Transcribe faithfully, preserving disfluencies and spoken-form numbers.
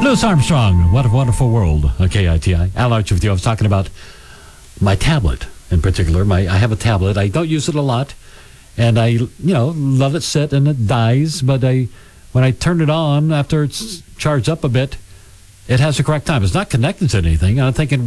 Louis Armstrong, What a Wonderful World on K I T I. Al Archer with you. I was talking about my tablet in particular. My I have a tablet. I don't use it a lot, and I, you know, let it sit and it dies. But I, when I turn it on after it's charged up a bit, it has the correct time. It's not connected to anything. I'm thinking,